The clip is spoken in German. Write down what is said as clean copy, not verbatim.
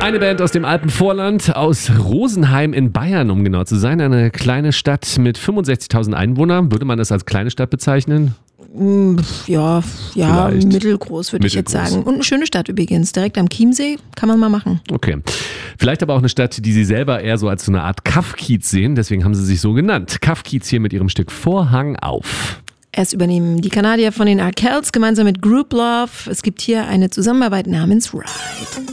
Eine Band aus dem Alpenvorland, aus Rosenheim in Bayern, um genau zu sein. Eine kleine Stadt mit 65.000 Einwohnern. Würde man das als kleine Stadt bezeichnen? Ja, Vielleicht. mittelgroß würde ich jetzt Mittelgroß. sagen. Und eine schöne Stadt übrigens, direkt am Chiemsee, kann man mal machen. Okay. Vielleicht aber auch eine Stadt, die sie selber eher so als so eine Art Kaff-Kiez sehen. Deswegen haben sie sich so genannt. Kaff-Kiez hier mit ihrem Stück Vorhang auf. Erst übernehmen die Kanadier von den Arkells gemeinsam mit Group Love. Es gibt hier eine Zusammenarbeit namens Ride.